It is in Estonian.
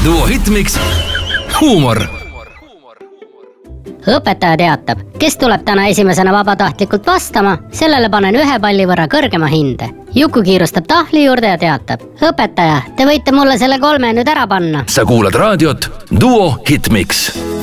Duo Hitmix. Huumor. Õpetaja teatab, kes tuleb täna esimesena vabatahtlikult vastama, sellele panen 1 palli võrra kõrgema hinde. Juku kiirustab tahvli juurde ja teatab: õpetaja, te võite mulle selle 3 nüüd ära panna. Sa kuulad raadiot Duo Hitmix.